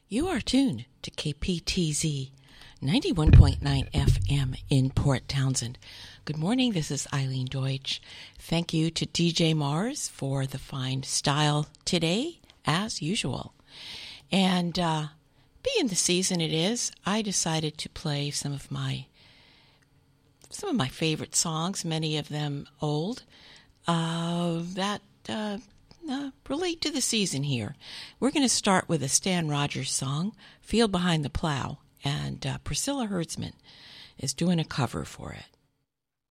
You are tuned to KPTZ 91.9 FM in Port Townsend. Good morning, this is Eileen Deutsch. Thank you to DJ Mars for the fine style today, as usual. And being the season it is, I decided to play some of my favorite songs, many of them old, that relate to the season here. We're going to start with a Stan Rogers song, Field Behind the Plow, and Priscilla Herdsman is doing a cover for it.